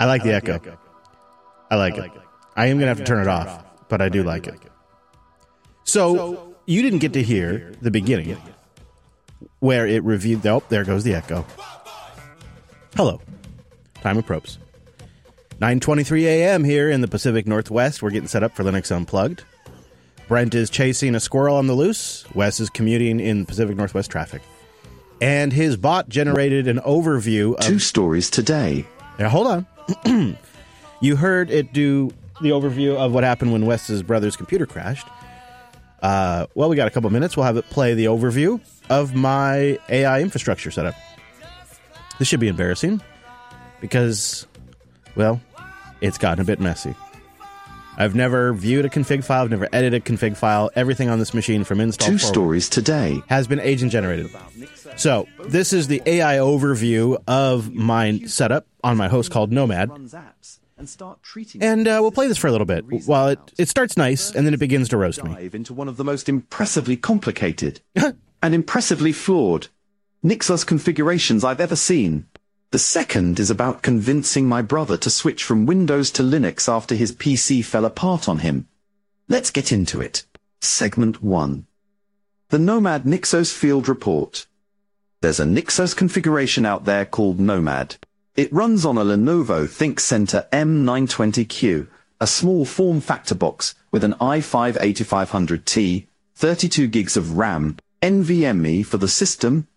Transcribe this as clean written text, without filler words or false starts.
I like the echo. I like it. I am going to have to turn it off, but I do like it. So, you didn't get to hear the beginning where it reviewed... Oh, there goes the echo. Hello. Time of probes. 9:23 a.m. here in the Pacific Northwest. We're getting set up for Linux Unplugged. Brent is chasing a squirrel on the loose. Wes is commuting in Pacific Northwest traffic. And his bot generated an overview of... 2 stories today. Now, hold on. You heard it do the overview of what happened when Wes's brother's computer crashed. Well, we got a couple minutes. We'll have it play the overview of my AI infrastructure setup. This should be embarrassing because, well, it's gotten a bit messy. I've never viewed a config file. I've never edited a config file. Everything on this machine from install 2 forward stories today has been agent generated. So this is the AI overview of my setup on my host called Nomad. And we'll play this for a little bit while it starts nice and then it begins to roast me. Dive into one of the most impressively complicated and impressively flawed Nixos configurations I've ever seen. The second is about convincing my brother to switch from Windows to Linux after his PC fell apart on him. Let's get into it. Segment 1. The Nomad Nixos Field Report. There's a Nixos configuration out there called Nomad. It runs on a Lenovo ThinkCentre M920Q, a small form factor box with an i5 8500T, 32 gigs of RAM, NVMe for the system,